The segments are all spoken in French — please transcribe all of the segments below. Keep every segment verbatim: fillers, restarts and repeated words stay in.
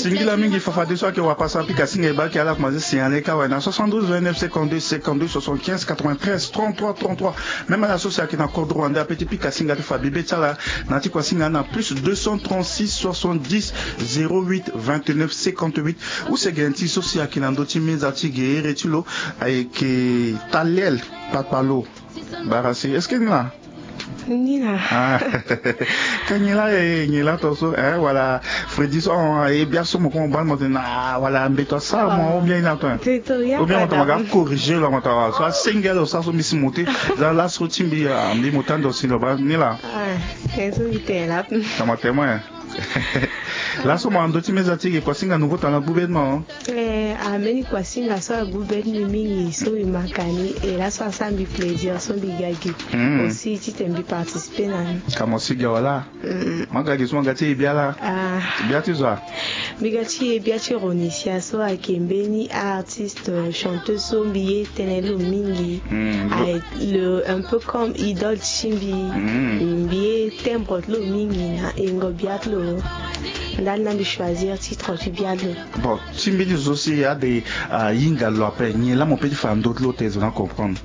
Singila mingi fafa de soi qui va passer puis Kassinga ba qui a la commencé signaler kawana soixante-douze vingt-neuf cinquante-deux cinquante-deux soixante-quinze quatre-vingt-treize trente-trois trente-trois même à la société qui na code Rwanda petit puis Kassinga de Fabibe tala na ti Kassinga na plus deux cent trente-six soixante-dix zéro huit vingt-neuf cinquante-huit ou c'est garanti société qui na ndoti mezati guerre tulo avec Talel Papalo Barasi est-ce que là Nina. Ah, quand il a, il a tout ça, hein, voilà. Freddy, on a bien sûr mon combat, moi, ah, voilà, mais toi ça, moi, ou bien il a toi. Ou bien on va corriger là, on va soit single, soit sur Miss Monté, dans la routine, bien, on dit montant aussi là, ni là. Ah, c'est ça qui est là. Ça m'a témoin. Là, ce moment, d'autres mes articles, quoi, c'est un nouveau talent gouvernement. Eh, ameni quoi, c'est la soirée gouvernement, ils sont immakani, et là, ça, ça me plaisir, sont des gars aussi, tu t'aimes bien participer là. Comment c'est gars là? Moi, gars, ils sont gâtés bien là. Ah, bien tu vois. Mais gâtés et bien tu ronicia, soit à Kembeni, artiste, chanteuse, sombier, tenelo mingi, le un peu comme idole chimbi, bien timbre lo mingi na ingo biatlo. Là, on a choisir titre tu biatlo. Bon, chimbi nous aussi il y a des yinga lopé, ni là mon petit fan d'autres l'autre, ils vont comprendre.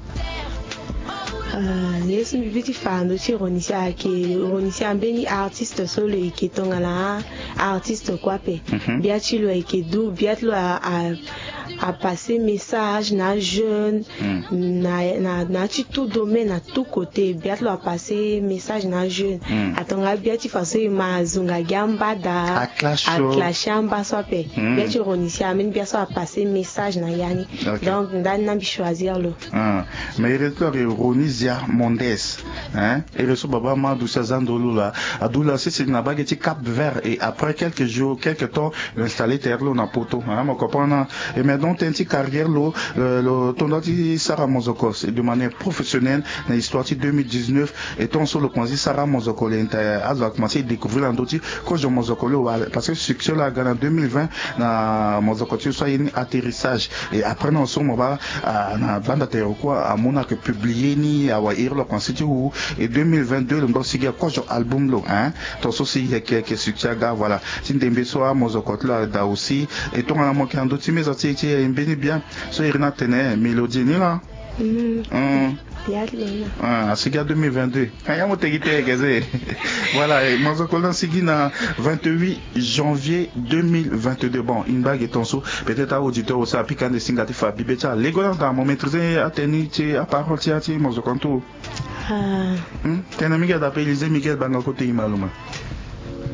Yesu mbiti fando chi ronisia ke ronisia beni artiste solo ke tongala artiste quoi pe bia chi lo ke du bia lo a a passer message na jeune na na na chi tout domaine à tout côté bia lo a passer message na jeune atonga bia chi faso ma zunga gamba da a clashamba so pe bia chi ronisia men bia so a passer message na yani donc dan na bi choisir lo mais recteur Ronisia Mondes, hein, et le Baba Madou Sazandolo là, Adoula c'est une baguette Cap Vert et après quelques jours, quelques temps, installé terre là na poto, hein, mon copain et maintenant t'as une petite carrière là, le ton dit Sarah Mozokos de manière professionnelle dans l'histoire de deux mille dix-neuf et ton sur le point Sarah Mozokol a commencé à découvrir l'endoti quand je Mozokol parce que succès là en deux mille vingt na Mozokol soit un atterrissage et après non sur va na bande terre quoi à mon que publié ni à le constitue et deux mille vingt-deux le dossier quoi album lo hein ton souci il y a quelques succès gars voilà si ndembe soit Mozokot là da aussi et ton à mon quand d'autres mes articles est bien so Irina Tene mélodie ni là hum ah c'est gars deux mille vingt-deux quand y a mon téguité gazé voilà Mozokot là c'est na vingt-huit janvier deux mille vingt-deux bon une bague et ton sou peut-être à auditeur aussi à piquant des singatif à bibeta les gars dans mon maîtriser à tenir à parole tiati Mozokot ah. Hmm? T'es un ami qui a appelé Miguel Bangakote Imaluma.